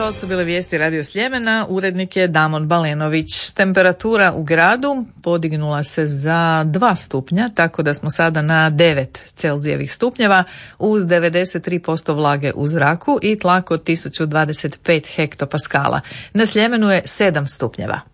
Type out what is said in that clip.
To su bile vijesti Radio Sljemena, urednik je Damon Balenović. Temperatura u gradu podignula se za 2 stupnja, tako da smo sada na 9 Celzijevih stupnjeva uz 93% vlage u zraku i tlak od 1025 hektopaskala. Na Sljemenu je 7 stupnjeva.